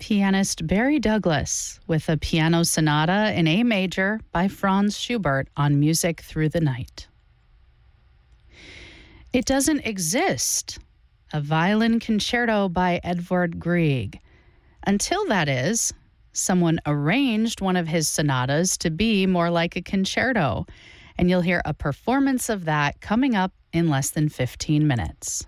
pianist Barry Douglas with a piano sonata in A major by Franz Schubert on Music Through the Night. It Doesn't Exist, a violin concerto by Edvard Grieg. Until that is, someone arranged one of his sonatas to be more like a concerto, and you'll hear a performance of that coming up in less than 15 minutes.